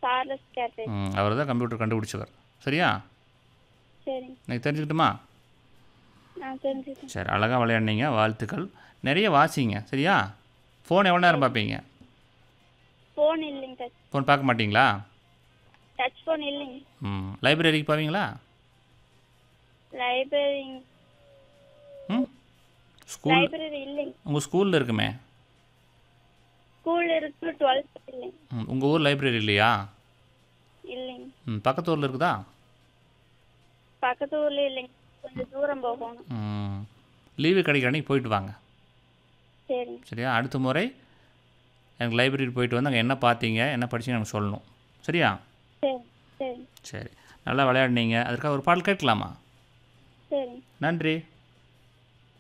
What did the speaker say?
Charles கேட்ரிட். அவர் தான் computer கண்டுபிடிச்சவர். சரியா? சரி. எனக்கு தெரிஞ்சுக்கிட்டுமா? நான் தெரிஞ்சுக்கிட்டேன். சரி, அழகாக விளையாடினீங்க, வாழ்த்துக்கள். நிறைய வாசிங்க. சரியா? ஃபோன் எவ்வளோ நேரம் பார்ப்பீங்க? ஃபோன் இல்லைங்க. ஃபோன் பார்க்க மாட்டிங்களா? டச் ஃபோன் இல்லைங்க. லைப்ரரிக்கு போவீங்களா? லைப்ரரி ஸ்கூல் லைப்ரரி இல்லைங்க. உங்கள் ஸ்கூலில் இருக்குமே. ஸ்கூல் இருக்கு, 12th இல்லைங்க. உங்கள் ஊர் லைப்ரரி இல்லையா? இல்லைங்க. பக்கத்து ஊரில் இருக்குதா? பக்கத்து ஊர்ல இல்லைங்க, கொஞ்சம் தூரம் போகணும். லீவு கிடைக்கிற அன்றைக்கி போயிட்டு வாங்க. சரிங்க. சரியா? அடுத்த முறை எனக்கு லைப்ரரி போயிட்டு வந்து அங்கே என்ன பார்த்தீங்க, என்ன படிச்சீங்க எனக்கு சொல்லணும். சரியா? சரி. சரி. சரி, நல்லா விளையாடினீங்க. அதற்காக ஒரு பாடல் கேட்கலாமா? சரி. நன்றி.